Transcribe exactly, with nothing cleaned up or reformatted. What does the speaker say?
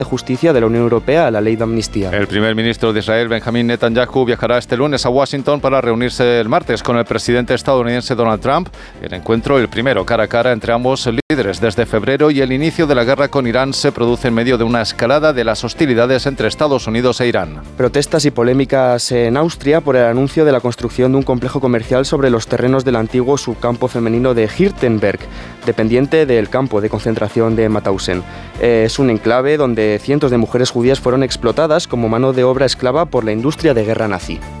de Justicia de la Unión Europea a la ley de amnistía. El primer ministro de Israel, Benjamín Netanyahu, viajará este lunes a Washington para reunirse el martes con el presidente estadounidense Donald Trump. El encuentro, el primero cara a cara entre ambos líderes desde febrero, y el inicio de la guerra con Irán se produce en medio de una escalada de las hostilidades entre Estados Unidos e Irán. Protestas y polémicas en Austria por el anuncio de la construcción de un complejo comercial sobre los terrenos del antiguo subcampo femenino de Hirtenberg, dependiente del campo de concentración de Mauthausen. Es un enclave donde cientos de mujeres judías fueron explotadas como mano de obra esclava por la industria de guerra nazi.